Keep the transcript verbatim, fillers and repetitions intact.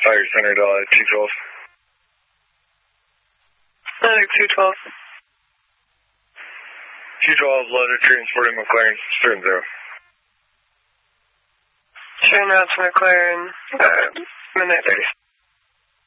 Fire Center, uh, two twelve. Atlantic two twelve. two twelve, loaded, transporting McLaren, turn zero. Turn out to McLaren, uh, midnight thirty.